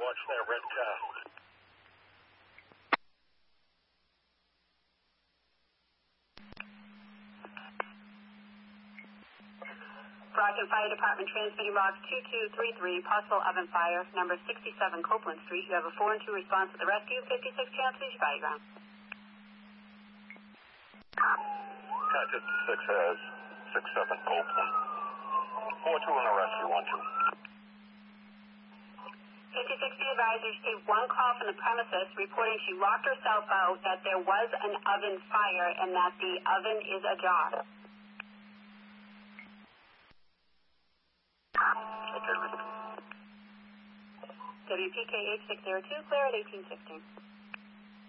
watch that red car. Brockton Fire Department transmitting box 2233, possible oven fire, number 67 Copeland Street. You have a 4 and 2 response at the rescue. 56 chance to use your body ground. Car 56 has 67 Copeland. 4-2 in the rescue, 1-2. 56 advisor received one call from the premises reporting she locked herself out, that there was an oven fire, and that the oven is ajar. Okay. WPK 8602, clear at 1816.